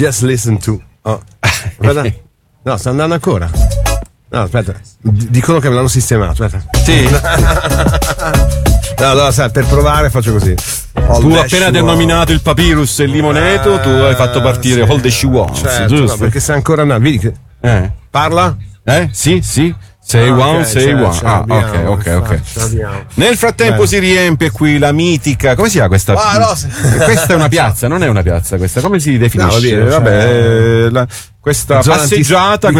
Just listen to. Oh. Guarda. No, sta andando ancora. No, aspetta. Dicono che me l'hanno sistemato. Aspetta. Sì. No, sai, per provare faccio così. Tu appena ti hai nominato il Papyrus e il Limoneto, tu hai fatto partire All the She Wants, certo, giusto? No, perché sta ancora andando. Vedi che parla? Sì. Say one. Ok. Nel frattempo si riempie qui la mitica. Come si chiama questa? Questa è una piazza, non è una piazza questa. Come si definisce? No, vabbè, questa passeggiata,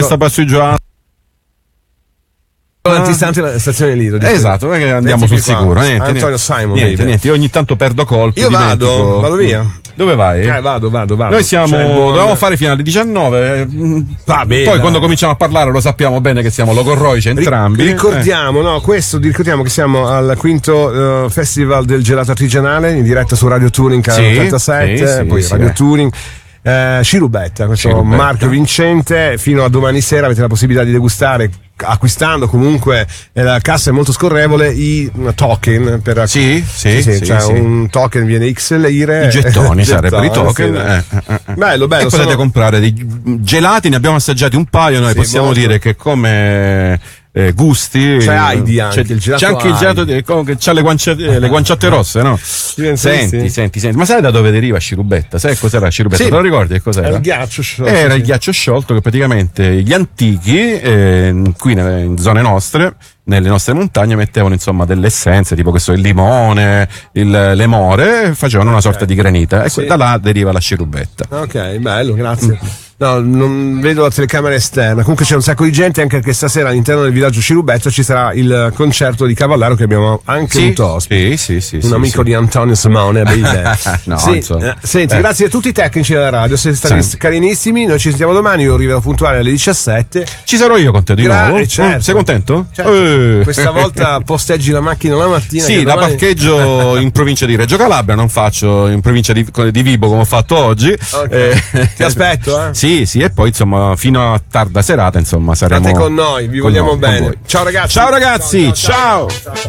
antistante la stazione Lido. Esatto, perché andiamo sul sicuro. Antonio Simon. Niente, io ogni tanto perdo colpo. Io vado via. Dove vai? Vado. Noi dovevamo fare fino alle 19. Va bene. Poi quando cominciamo a parlare lo sappiamo bene che siamo logorroici entrambi. Ricordiamo che siamo al quinto Festival del Gelato Artigianale in diretta su Radio Touring Canale 87, poi Radio Touring. Scirubetta, questo marchio vincente. Fino a domani sera avete la possibilità di degustare, acquistando comunque, la cassa è molto scorrevole, i token per un token viene X lire, i gettoni sarebbero i token. Bello. E potete comprare dei gelati, ne abbiamo assaggiati un paio, noi possiamo dire che come gusti c'è Heidi anche, c'è anche il gelato che c'ha le guanciotte rosse, no? Senti, ma sai da dove deriva Scirubetta? Sai cos'era Scirubetta? Te lo ricordi che cos'era? Era il ghiaccio sciolto. Era il ghiaccio sciolto che praticamente gli antichi qui in zone nostre, nelle nostre montagne, mettevano insomma delle essenze tipo questo, il limone, le more, facevano una sorta di granita e da là deriva la Scirubetta. Ok, bello, grazie. No, non vedo la telecamera esterna. Comunque c'è un sacco di gente, anche perché stasera all'interno del villaggio Scirubetta ci sarà il concerto di Cavallaro che abbiamo anche avuto ospite. Un amico di Antonio Simone. Senti, grazie a tutti i tecnici della radio, siete stati carinissimi. Noi ci sentiamo domani, io arriverò puntuale alle 17. Ci sarò io con te di nuovo. Certo. Sei contento? Certo. Questa volta posteggi la macchina la mattina. Sì, la parcheggio in provincia di Reggio Calabria, non faccio in provincia di Vibo come ho fatto oggi. Ti aspetto, Sì, e poi insomma fino a tarda serata insomma saremo con noi, vi vogliamo bene. Ciao ragazzi. Ciao.